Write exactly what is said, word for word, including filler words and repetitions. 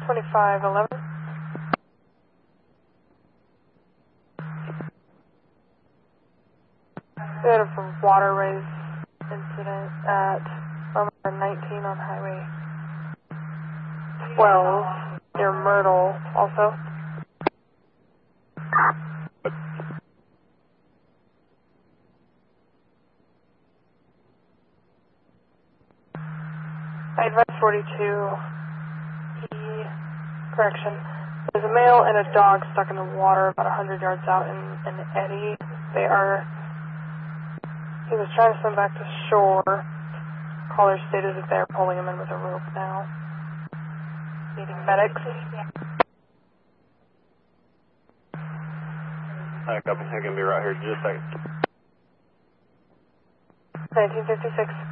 twenty-five eleven. We had a water raise incident at nineteen on Highway twelve near Myrtle also. I advise forty-two E, correction. There's a male and a dog stuck in the water about one hundred yards out in an eddy. They are, he was trying to swim back to shore. Caller stated that they're pulling him in with a rope now. Needing medics. Alright, copy. I'm going to be right here in just a second. nineteen fifty-six.